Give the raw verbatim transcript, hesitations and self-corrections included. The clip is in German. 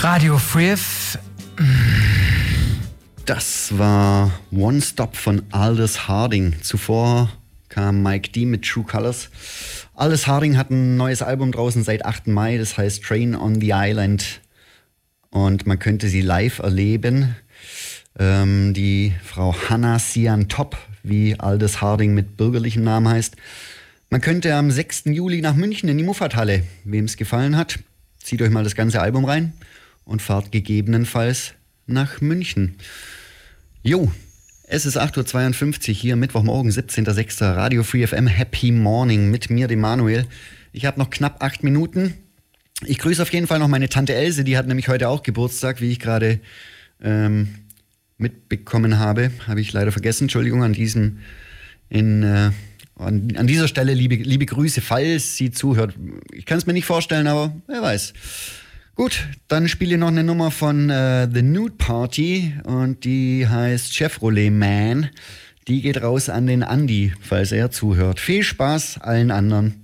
Radio Free F M. Das war One Stop von Aldous Harding. Zuvor kam Mike D mit True Colors. Aldous Harding hat ein neues Album draußen seit achten Mai, das heißt Train on the Island. Und man könnte sie live erleben. Ähm, die Frau Hannah Sian Top, wie Aldous Harding mit bürgerlichem Namen heißt. Man könnte am sechsten Juli nach München in die Muffat-Halle. Wem es gefallen hat, zieht euch mal das ganze Album rein und fahrt gegebenenfalls nach München. Jo, es ist acht Uhr zweiundfünfzig hier, Mittwochmorgen, siebzehnter sechster Radio Free F M, Happy Morning mit mir, dem Manuel. Ich habe noch knapp acht Minuten. Ich grüße auf jeden Fall noch meine Tante Else, die hat nämlich heute auch Geburtstag, wie ich gerade ähm, mitbekommen habe. Habe ich leider vergessen, Entschuldigung, an diesem, in, äh, an, an dieser Stelle liebe, liebe Grüße, falls sie zuhört. Ich kann es mir nicht vorstellen, aber wer weiß. Gut, dann spiele ich noch eine Nummer von äh, The Nude Party und die heißt Chevrolet Man. Die geht raus an den Andi, falls er zuhört. Viel Spaß allen anderen.